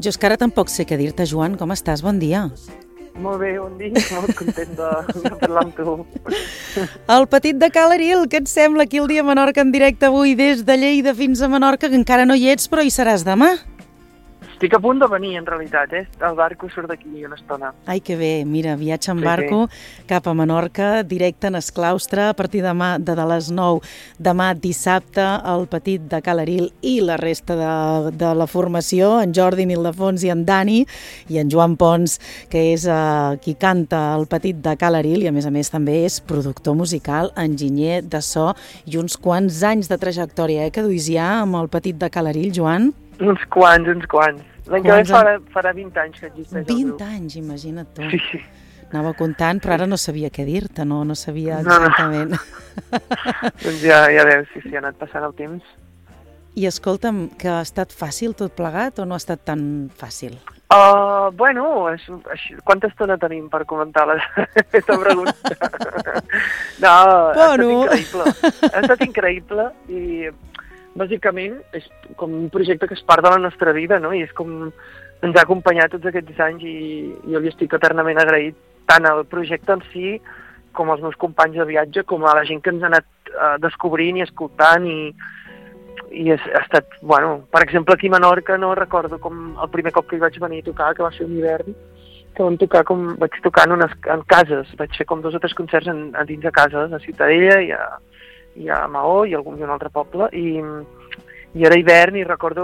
Jo és que ara tampoc sé què dir-te, Joan. Com estàs? Bon dia. Molt bé, bon dia. Molt content de parlar amb tu. El petit de Ca l'Aril, què et sembla aquí el dia a Menorca en directe avui des de Lleida fins a Menorca, que encara no hi ets, però hi seràs demà? Estic a punt de venir, en realitat, El barco surt d'aquí una estona. Ai, que bé. Mira, viatge en barco cap a Menorca, directe en Esclaustre, a partir de les 9. Demà dissabte, el petit de Ca l'Aril i la resta de la formació, en Jordi, en Ildefons i en Dani, i en Joan Pons, que és qui canta el petit de Ca l'Aril, i a més també és productor musical, enginyer de so, i uns quants anys de trajectòria, que duis ja amb el petit de Ca l'Aril, Joan? Uns quants. L'any que ve farà 20 anys que existeix el grup. 20 anys, imagina't tu. Sí. Anava comptant, però ara no sabia què dir-te, no sabia exactament. Doncs ja veus, sí, ha anat passant el temps. I escolta'm, que ha estat fàcil tot plegat o no ha estat tan fàcil? Bueno, quanta estona tenim per comentar aquesta pregunta? No, ha estat increïble i bàsicament és com un projecte que és part de la nostra vida, no? I és com ens ha acompanyat tots aquests anys i jo li estic eternament agraït tant al projecte en si com als meus companys de viatge, com a la gent que ens ha anat descobrint i escoltant i ha estat, bueno, per exemple aquí a Menorca no recordo com el primer cop que hi vaig venir a tocar, que va ser un hivern, que vaig tocar en cases, vaig fer com 2 o 3 concerts a dins de cases, a Ciutadella i a Maó i un altre poble, i era hivern i recordo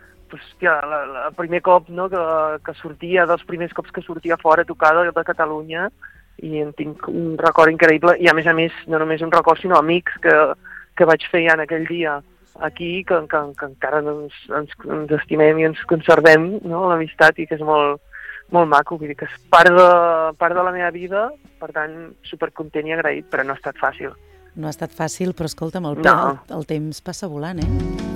el primer cop, no, que sortia, dels primers cops que sortia fora a tocar de Catalunya, i en tinc un record increïble, i a més, no només un record, sinó amics que vaig fer ja en aquell dia aquí, que encara ens estimem i ens conservem, no, l'amistat, i que és molt, molt maco, vull dir que és part de la meva vida, per tant, supercontent i agraït, però no ha estat fàcil. No ha estat fàcil, però escolta'm, el temps passa volant,